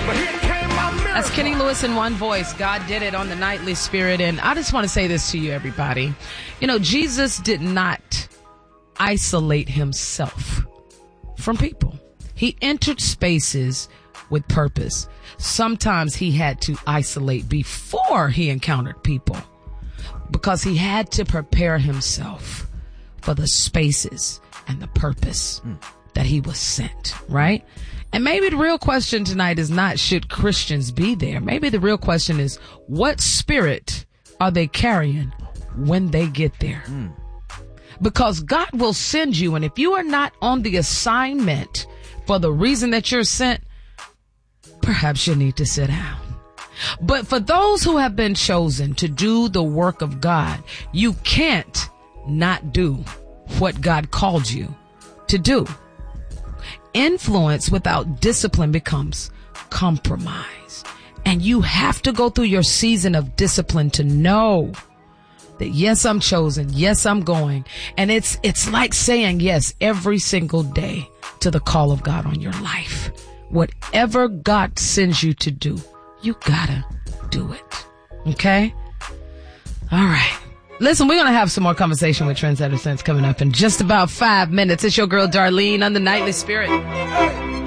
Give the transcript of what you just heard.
That's Kenny Lewis in one voice. God did it on the Nightly Spirit. And I just want to say this to you, everybody. You know, Jesus did not isolate himself from people. He entered spaces with purpose. Sometimes he had to isolate before he encountered people because he had to prepare himself for the spaces and the purpose that he was sent, right? And maybe the real question tonight is not, should Christians be there? Maybe the real question is, what spirit are they carrying when they get there? Because God will send you, and if you are not on the assignment for the reason that you're sent, perhaps you need to sit down. But for those who have been chosen to do the work of God, you can't not do what God called you to do. Influence without discipline becomes compromise. And you have to go through your season of discipline to know that yes, I'm chosen. Yes, I'm going. And it's like saying yes every single day to the call of God on your life. Whatever God sends you to do, you gotta do it. Okay? All right. Listen, we're going to have some more conversation with Trendsetter Sense coming up in just about 5 minutes. It's your girl Darlene on the Nightly Spirit.